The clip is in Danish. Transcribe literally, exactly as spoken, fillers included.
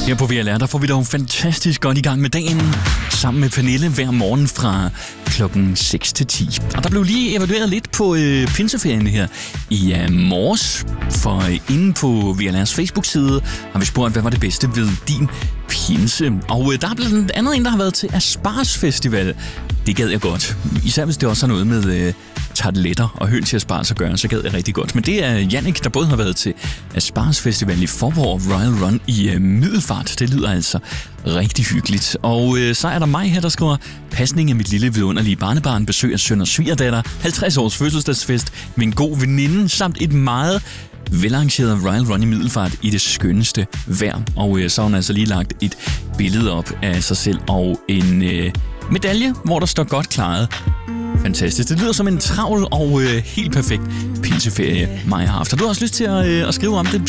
Her på V L R, der får vi dog fantastisk godt i gang med dagen, sammen med Pernille hver morgen fra klokken seks til ti. Og der blev lige evalueret lidt på øh, pinseferien her i øh, morges, for øh, inde på V L R's Facebook-side har vi spurgt, hvad var det bedste ved din pinse. Og øh, der er blandt andet en, der har været til Asparges Festival. Det gad jeg godt, især hvis det også har noget med øh, tarteletter og høns til asparges at gøre, så gad jeg rigtig godt. Men det er Jannik, der både har været til Asparges Festival i Forborg Royal Run i øh, Middelfart. Det lyder altså rigtig hyggeligt. Og øh, så er der mig her, der skriver: pasning af mit lille vidunderlige barnebarn, besøg af søn og svigerdatter, halvtreds års fødselsdagsfest med en god veninde, samt et meget velarrangeret Royal Run i Middelfart i det skønneste vejr. Og øh, så har hun altså lige lagt et billede op af sig selv og en øh, medalje, hvor der står godt klaret. Fantastisk. Det lyder som en travl og øh, helt perfekt pinseferie, mig har haft. Har du også lyst til at, øh, at skrive om det,